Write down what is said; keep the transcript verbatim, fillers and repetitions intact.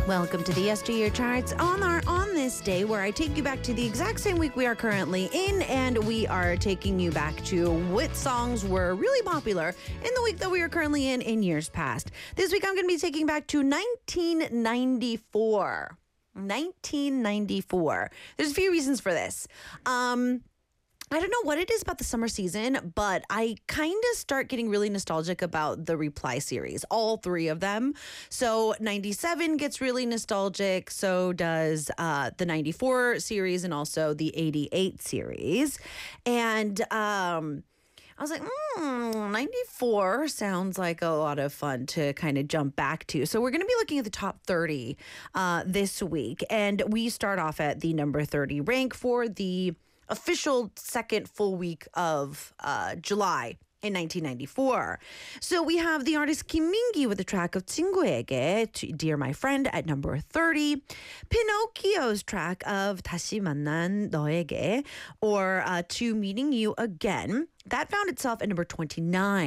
Welcome to the Yesteryear Charts on our On This Day, where I take you back to the exact same week we are currently in, and we are taking you back to what songs were really popular in the week that we are currently in in years past. This week I'm going to be taking back to nineteen ninety-four. nineteen ninety-four. There's a few reasons for this. Um... I don't know what it is about the summer season, but I kind of start getting really nostalgic about the Reply series, all three of them. So ninety-seven gets really nostalgic. So does uh, the ninety-four series and also the eighty-eight series. And um, I was like, hmm, ninety-four sounds like a lot of fun to kind of jump back to. So we're going to be looking at the top thirty uh, this week. And we start off at the number thirty rank for the official second full week of uh, July in nineteen ninety-four. So we have the artist Kim Min-gi with the track of 친구에게, Dear My Friend, at number thirty. Pinocchio's track of 다시 만난 너에게, or uh, To Meeting You Again. That found itself at number twenty-nine.